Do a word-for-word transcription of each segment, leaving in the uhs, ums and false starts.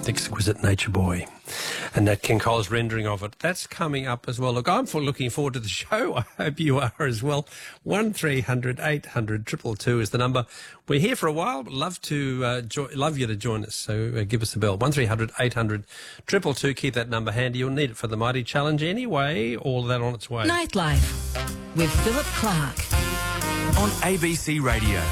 Exquisite Nature Boy. And Nat King Cole's rendering of it. That's coming up as well. Look, I'm for looking forward to the show. I hope you are as well. one three hundred eight hundred two two two is the number. We're here for a while. Love to uh, jo- love you to join us. So uh, give us a bell. one three hundred eight hundred two two two. Keep that number handy. You'll need it for the Mighty Challenge anyway. All of that on its way. Nightlife with Philip Clark on A B C Radio.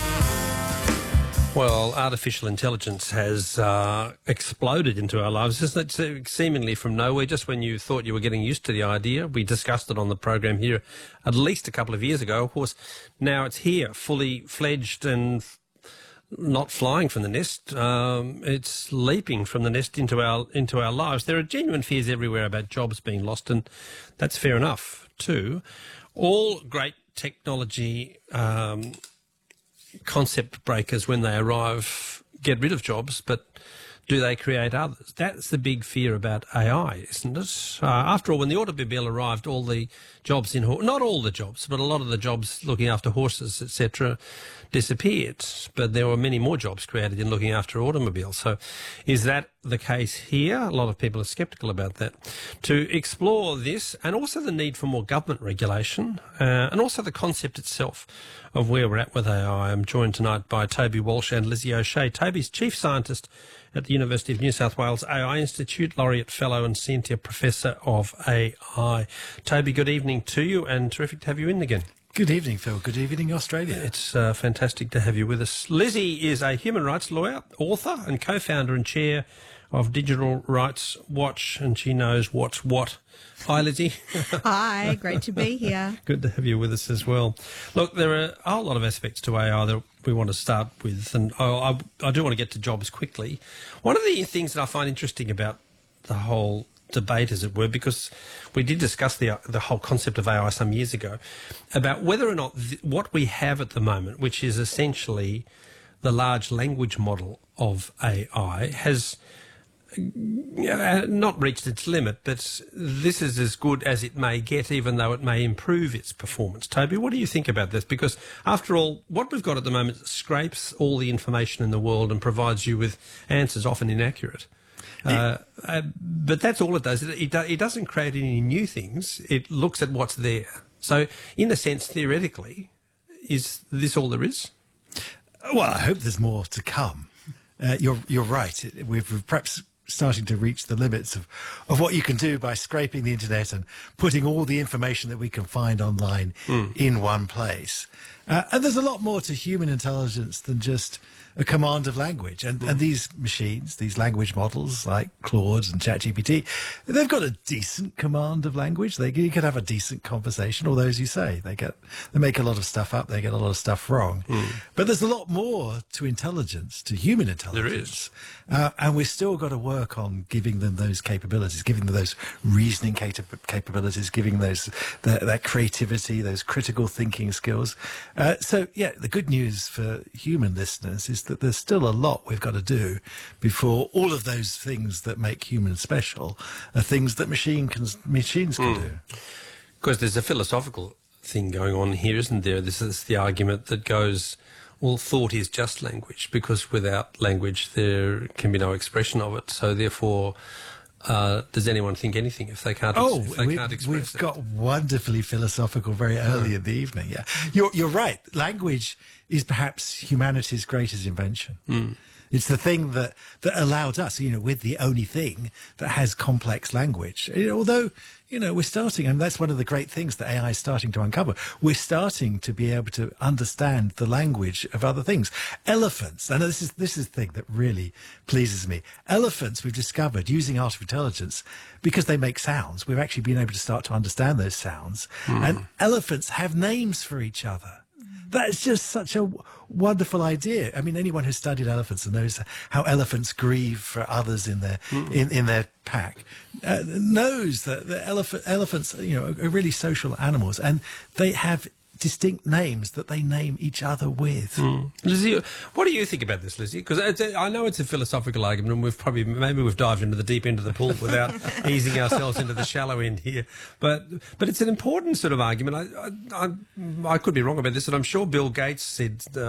Well, artificial intelligence has uh, exploded into our lives, isn't it? Seemingly from nowhere, just when you thought you were getting used to the idea. We discussed it on the program here at least a couple of years ago. Of course, now it's here, fully fledged and not flying from the nest. Um, it's leaping from the nest into our into our lives. There are genuine fears everywhere about jobs being lost, and that's fair enough too. All great technology Um, concept breakers, when they arrive, get rid of jobs, but do they create others? That's the big fear about A I, isn't it? Uh, after all, when the automobile arrived, all the jobs in ho- not all the jobs, but a lot of the jobs looking after horses, et cetera, disappeared. But there were many more jobs created in looking after automobiles. So, is that the case here? A lot of people are sceptical about that. To explore this, and also the need for more government regulation, uh, and also the concept itself of where we're at with A I, I'm joined tonight by Toby Walsh and Lizzie O'Shea. Toby's Chief Scientist at the University of New South Wales A I Institute, Laureate Fellow and Senior Professor of A I. Toby, good evening to you, and terrific to have you in again. Good evening, Phil. Good evening, Australia. It's uh, fantastic to have you with us. Lizzie is a human rights lawyer, author and co-founder and chair of Digital Rights Watch, and she knows what's what. Hi, Lizzie. Hi, great to be here. Good to have you with us as well. Look, there are a whole lot of aspects to A I that we want to start with, and I, I, I do want to get to jobs quickly. One of the things that I find interesting about the whole debate, as it were, because we did discuss the the whole concept of A I some years ago, about whether or not th- what we have at the moment, which is essentially the large language model of A I, has uh, not reached its limit, but this is as good as it may get, even though it may improve its performance. Toby, what do you think about this? Because, after all, what we've got at the moment scrapes all the information in the world and provides you with answers often inaccurate. Uh, uh, but that's all it does. It, it, do, it doesn't create any new things. It looks at what's there. So, in a sense, theoretically, is this all there is? Well, I hope there's more to come. Uh, you're you're right. We're perhaps starting to reach the limits of, of what you can do by scraping the internet and putting all the information that we can find online mm. in one place. Uh, and there's a lot more to human intelligence than just a command of language. And, mm. and these machines, these language models like Claude and ChatGPT, they've got a decent command of language. They you can have a decent conversation, although, as you say, they get they make a lot of stuff up, they get a lot of stuff wrong. Mm. But there's a lot more to intelligence, to human intelligence. There is. Uh, and we've still got to work on giving them those capabilities, giving them those reasoning cap- capabilities, giving those that, that creativity, those critical thinking skills. Uh, so, yeah, the good news for human listeners is that there's still a lot we've got to do before all of those things that make humans special are things that machine can, machines can mm. do. Because there's a philosophical thing going on here, isn't there? This is the argument that goes, well, thought is just language, because without language there can be no expression of it. So, therefore, Uh, does anyone think anything if they can't, oh, if they we, can't express we've it? got wonderfully philosophical very early mm. in the evening. Yeah, you're, you're right. Language is perhaps humanity's greatest invention. Mm. It's the thing that, that allowed us, you know, we're the only thing that has complex language. Although, you know, we're starting, and that's one of the great things that A I is starting to uncover. We're starting to be able to understand the language of other things. Elephants, and this is this is the thing that really pleases me. Elephants, we've discovered, using artificial intelligence, because they make sounds, we've actually been able to start to understand those sounds. Mm. And elephants have names for each other. That's just such a w- wonderful idea. I mean, anyone who's studied elephants and knows how elephants grieve for others in their mm. in, in their pack uh, knows that the elephant elephants, you know, are really social animals, and they have distinct names that they name each other with. Mm. Lizzie, what do you think about this, Lizzie? Because I know it's a philosophical argument, and we've probably maybe we've dived into the deep end of the pool without easing ourselves into the shallow end here. But but it's an important sort of argument. I I, I, I could be wrong about this, and I'm sure Bill Gates said. Uh,